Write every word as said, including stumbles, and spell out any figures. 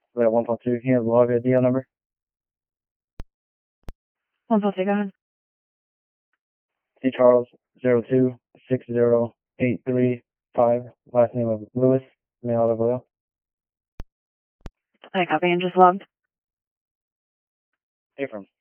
We got one four two. Can you have the log D L number? one four two, go ahead. C. Charles zero two six zero eight three five. Last name of Lewis. Male of Leo. I copy and just logged. Hey, from.